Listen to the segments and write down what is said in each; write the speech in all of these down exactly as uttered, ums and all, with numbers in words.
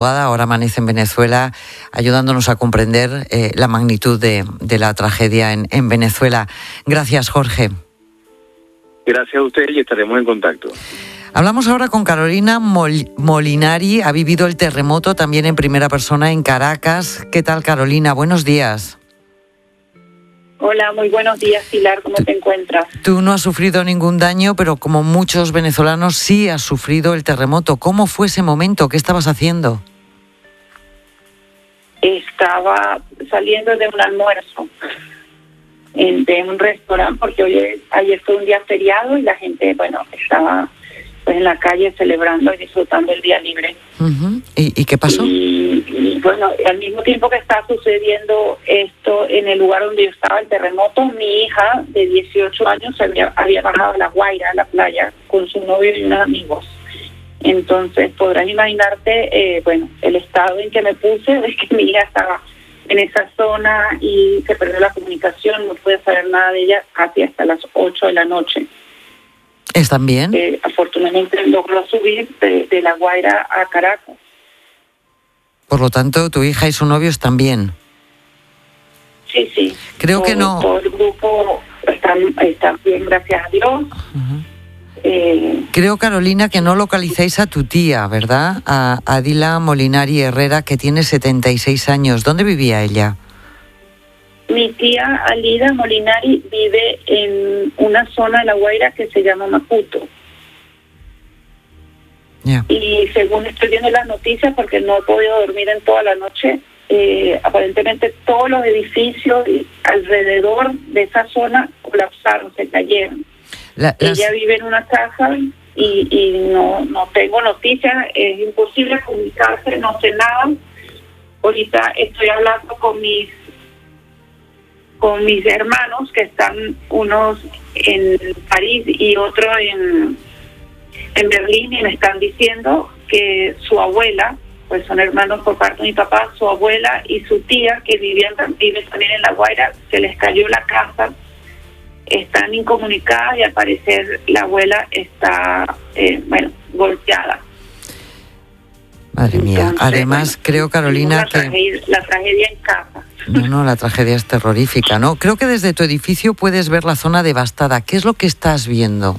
Ahora amanece en Venezuela, ayudándonos a comprender eh, la magnitud de, de la tragedia en, en Venezuela. Gracias, Jorge. Gracias a usted y estaremos en contacto. Hablamos ahora con Carolina Mol- Molinari. Ha vivido el terremoto también en primera persona en Caracas. ¿Qué tal, Carolina? Buenos días. Hola, muy buenos días, Pilar. ¿Cómo te encuentras? Tú no has sufrido ningún daño, pero como muchos venezolanos sí has sufrido el terremoto. ¿Cómo fue ese momento? ¿Qué estabas haciendo? Estaba saliendo de un almuerzo en, de un restaurante porque hoy ayer fue un día feriado y la gente, bueno, estaba pues en la calle celebrando y disfrutando el día libre. Uh-huh. ¿Y, ¿Y qué pasó? Y, y bueno, al mismo tiempo que estaba sucediendo esto en el lugar donde yo estaba, el terremoto, mi hija de dieciocho años había, había bajado a La Guaira, a la playa, con su novio y unos amigos. Entonces podrás imaginarte, eh, bueno, el estado en que me puse, de que mi hija estaba en esa zona y se perdió la comunicación, no pude saber nada de ella casi hasta las ocho de la noche. ¿Están bien? Eh, afortunadamente logró subir de, de La Guaira a Caracas. Por lo tanto, tu hija y su novio están bien. Sí, sí. Creo todo, que no. Todo el grupo está, está bien, gracias a Dios. Uh-huh. Eh, Creo, Carolina, que no localizáis a tu tía, ¿verdad? A Adila Molinari Herrera, que tiene setenta y seis años. ¿Dónde vivía ella? Mi tía Alida Molinari vive en una zona de La Guaira que se llama Maputo. Yeah. Y según estoy viendo las noticias, porque no he podido dormir en toda la noche, eh, aparentemente todos los edificios alrededor de esa zona colapsaron, se cayeron. La, las... Ella vive en una casa y, y no, no tengo noticias, es imposible comunicarse, no sé nada. Ahorita estoy hablando con mis con mis hermanos que están unos en París y otro en, en Berlín y me están diciendo que su abuela, pues son hermanos por parte de mi papá, su abuela y su tía que vivían viven también en La Guaira, se les cayó la casa, están incomunicadas y al parecer la abuela está, eh, bueno, golpeada. Madre mía. Entonces, además, bueno, creo, Carolina, la que... Tragedia, la tragedia en casa. No, no, la tragedia es terrorífica, ¿no? Creo que desde tu edificio puedes ver la zona devastada. ¿Qué es lo que estás viendo?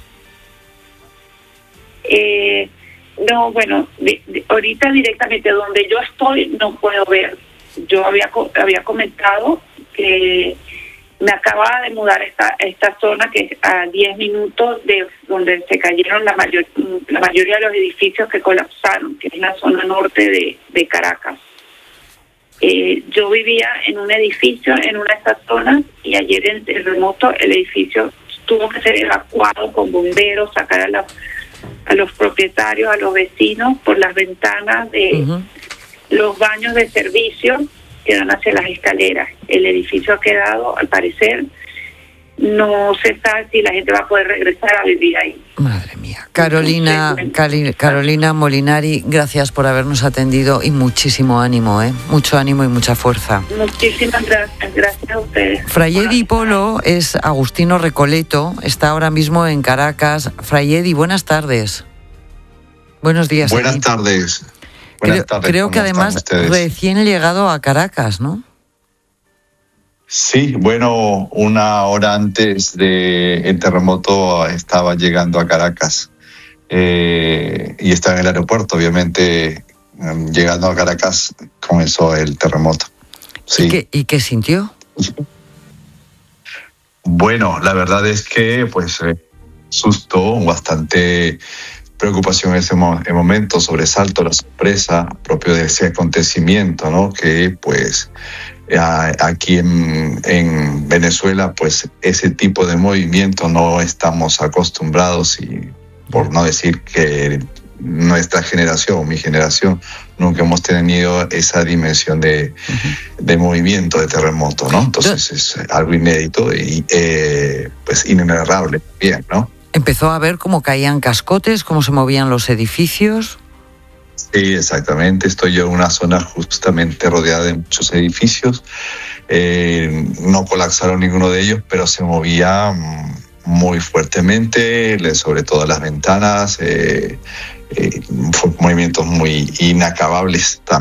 Eh, no, bueno, de, de, ahorita directamente donde yo estoy no puedo ver. Yo había había comentado que me acababa de mudar a esta, esta zona que es a diez minutos de donde se cayeron la, mayor, la mayoría de los edificios que colapsaron, que es la zona norte de, de Caracas. Eh, yo vivía en un edificio en una de esas zonas y ayer en el terremoto el edificio tuvo que ser evacuado con bomberos, sacar a, la, a los propietarios, a los vecinos por las ventanas de uh-huh. los baños de servicio que dan hacia las escaleras. El edificio ha quedado, al parecer, no se sabe si la gente va a poder regresar a vivir ahí. Madre mía. Carolina, Cali, Carolina Molinari, gracias por habernos atendido y muchísimo ánimo, ¿eh? Mucho ánimo y mucha fuerza. Muchísimas gracias, gracias a ustedes. Frayedi Polo es Agustino Recoleto, está ahora mismo en Caracas. Frayedi, buenas tardes. Buenos días. Buenas aquí. tardes. Buenas creo tardes, creo que además recién llegado a Caracas, ¿no? Sí, bueno, una hora antes del terremoto estaba llegando a Caracas eh, y estaba en el aeropuerto, obviamente, llegando a Caracas comenzó el terremoto. Sí. ¿Y qué, y qué sintió? Bueno, la verdad es que, pues, eh, susto, bastante preocupación en ese mo- en momento, sobresalto, la sorpresa propio de ese acontecimiento, ¿no? Que, pues, aquí en, en Venezuela, pues ese tipo de movimiento no estamos acostumbrados y por no decir que nuestra generación, mi generación, nunca hemos tenido esa dimensión de, uh-huh. de movimiento, de terremoto, ¿no? Entonces es algo inédito y eh, pues inenarrable, bien, ¿no? Empezó a ver cómo caían cascotes, cómo se movían los edificios. Sí, exactamente. Estoy yo en una zona justamente rodeada de muchos edificios. Eh, no colapsaron ninguno de ellos, pero se movía muy fuertemente, sobre todo las ventanas. Eh, eh, fue movimientos muy inacabables también.